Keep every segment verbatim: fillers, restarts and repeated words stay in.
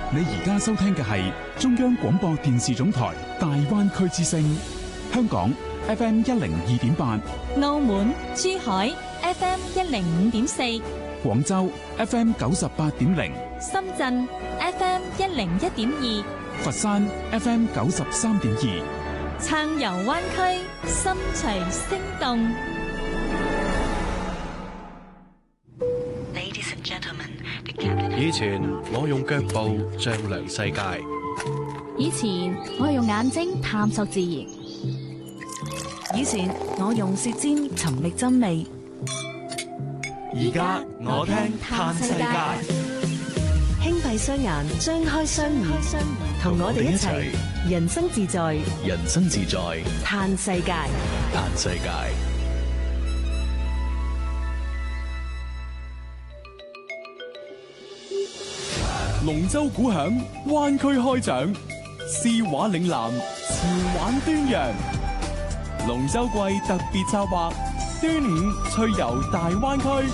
你而家收聽嘅係中央廣播電視總台大灣區之聲，香港 F M 一零二點八， 澳門、珠海 F M 一零五點四， 廣州 F M 九十八點零， 深圳 F M 一零一點二， 佛山 F M 九十三點二， 暢遊灣區，心隨聲動。 以前我用腳步丈量世界， 以前我用眼睛探索自然， 以前我用舌尖尋覓真理， 而家我聽嘆世界。 輕閉雙眼，張開雙耳，同我哋一齊人生自在， 人生自在嘆世界， 嘆世界。 龍舟鼓響，灣區開獎，詩畫嶺南，潮玩端陽。龍舟季特別策劃，端午趣遊大灣區。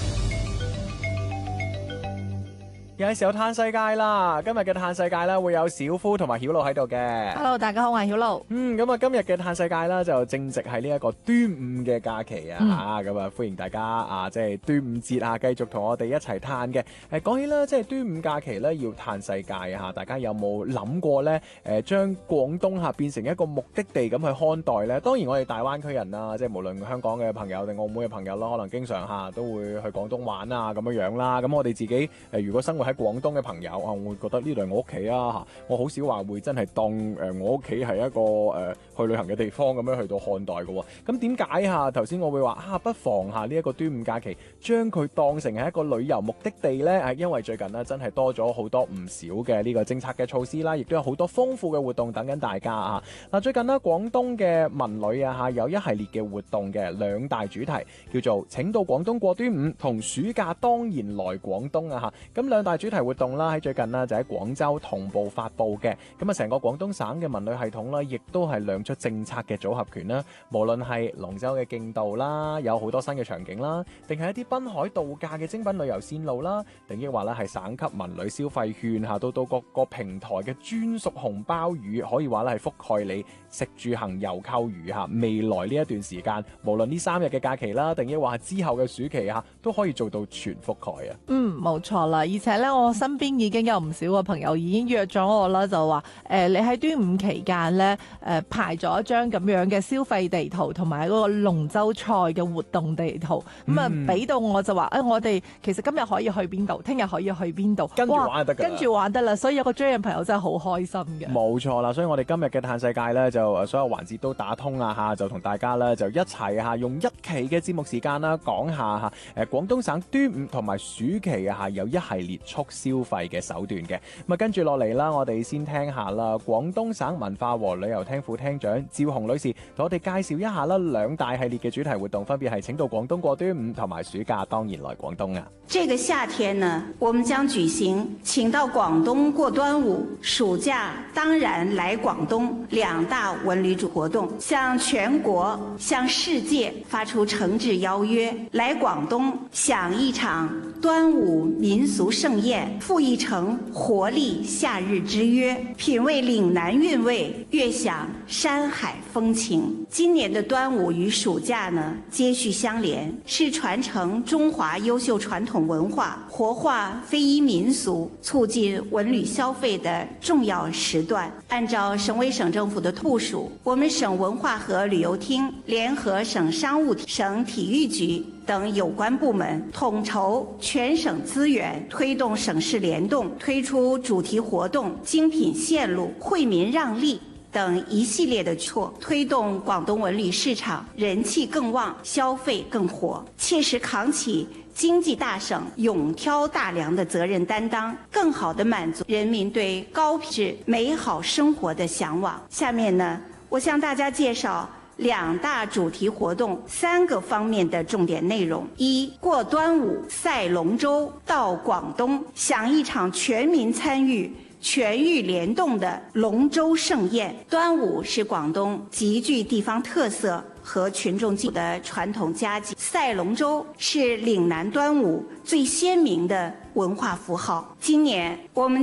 有時候嘆世界啦，今日嘅嘆世界咧會有小夫同埋曉露喺度嘅。 Hello， 大家好，我係曉露。 嗯，咁啊，今日嘅嘆世界啦，就正值係呢一個端午嘅假期啊，吓咁啊，歡迎大家啊，即係端午節啊，繼續同我哋一齊嘆嘅。誒，講起啦，即係端午假期咧要嘆世界啊，大家有冇諗過咧？誒，將廣東吓變成一個目的地咁去看待咧？當然，我哋大灣區人啦，即係無論香港嘅朋友定澳門嘅朋友啦，可能經常吓都會去廣東玩啊，咁樣樣啦。咁我哋自己誒，如果生活喺廣東嘅朋友啊，我會覺得呢度係我屋企啊嚇，我好少話會真係當誒我屋企係一個誒、呃、去旅行嘅地方咁樣去到看待嘅喎。咁點解嚇頭先我會話啊，不妨下呢一個端午假期將佢當成係一個旅遊目的地呢？係因為最近呢真係多咗好多唔少嘅呢個政策嘅措施啦，亦都有好多豐富嘅活動等緊大家啊！嗱，最近呢，廣東嘅文旅啊嚇有一系列嘅活動嘅兩大主題，叫做請到廣東過端午同暑假當然來廣東啊嚇。咁兩大主題活動啦，喺最近啦就喺廣州同步發布嘅。咁啊，成個廣東省嘅文旅系統啦，亦都係亮出政策嘅組合拳啦。無論係龍舟嘅競渡啦，有好多新嘅場景啦，定係一啲濱海度假嘅精品旅遊線路啦，定抑或咧係省級文旅消費券嚇，到到各個平台嘅專屬紅包雨，可以話咧係覆蓋你食住行遊購娛嚇。未來呢一段時間，無論呢三日嘅假期啦，定抑或係之後嘅暑期嚇，都可以做到全覆蓋啊。 嗯，冇錯啦，而且咧我身邊已經有唔少嘅朋友已經約咗我啦，就話誒、呃、你喺端午期間咧誒排咗一張咁樣嘅消費地圖同埋嗰個龍舟賽嘅活動地圖，咁啊俾到我就話誒、哎、我哋其實今日可以去邊度，聽日可以去邊度， 跟住玩就得㗎， 跟住玩得啦，所以有個追人朋友真係好開心嘅。 冇錯啦，所以我哋今日嘅嘆世界咧就所有環節都打通啦嚇，就同大家咧就一齊嚇用一期嘅節目時間啦講下嚇誒廣東省端午同埋暑期啊嚇有一系列促消費嘅手段嘅。咁啊，跟住落嚟啦，我哋先聽下啦。廣東省文化和旅遊廳副廳長趙紅女士同我哋介紹一下啦，兩大系列嘅主題活動分別係請到廣東過端午同埋暑假當然來廣東啊。 這個夏天呢，我們將舉行請到廣東過端午、暑假當然來廣東兩大文旅主活動，向全國、向世界發出誠摯邀約，來廣東享一場端午民俗盛宴，赴一城活力夏日之約，品味嶺南韻味，悅享山海風情。今年的端午與暑假呢，接續相連，是傳承中華優秀傳統文化、活化非遺民俗、促進文旅消費的重要時段。按照省委省政府的部署，我們省文化和旅遊廳聯合省商務、省體育局等有關部門，統籌全省資源，推動省市聯動，推出主題活動、精品線路、惠民讓利等一系列的措，推動廣東文旅市場人氣更旺，消費更火，切實扛起經濟大省勇挑大梁的責任擔當，更好地滿足人民對高品質美好生活的向往。下面呢，我向大家介紹兩大主題活動三個方面的重點內容：一、過端午賽龍舟到廣東，享一場全民參與、全域聯動的龍舟盛宴。端午是廣東極具地方特色和群眾基礎的傳統佳節，賽龍舟是嶺南端午最鮮明的文化符號。今年我們